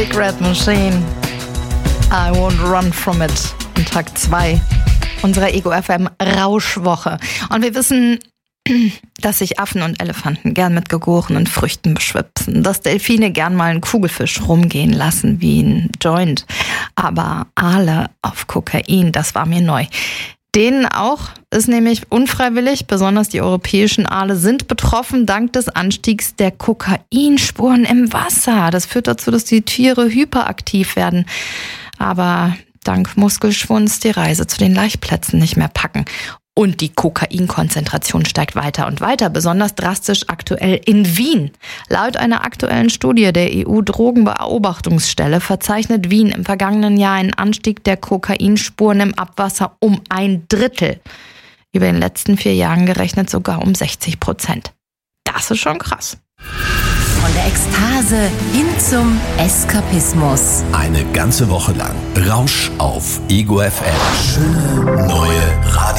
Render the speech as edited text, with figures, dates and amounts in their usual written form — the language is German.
Big Red Machine. I won't run from it. In Tag 2 unserer Ego FM Rauschwoche. Und wir wissen, dass sich Affen und Elefanten gern mit gegorenen Früchten beschwipsen, dass Delfine gern mal einen Kugelfisch rumgehen lassen wie ein Joint. Aber Aale auf Kokain, das war mir neu. Denen auch, ist nämlich unfreiwillig, besonders die europäischen Aale sind betroffen dank des Anstiegs der Kokainspuren im Wasser. Das führt dazu, dass die Tiere hyperaktiv werden. Aber dank Muskelschwunds die Reise zu den Laichplätzen nicht mehr packen. Und die Kokainkonzentration steigt weiter und weiter, besonders drastisch aktuell in Wien. Laut einer aktuellen Studie der EU-Drogenbeobachtungsstelle verzeichnet Wien im vergangenen Jahr einen Anstieg der Kokainspuren im Abwasser um 1/3. Über den letzten 4 Jahren gerechnet sogar um 60%. Das ist schon krass. Von der Ekstase hin zum Eskapismus. Eine ganze Woche lang Rausch auf Ego FM. Schöne Neue.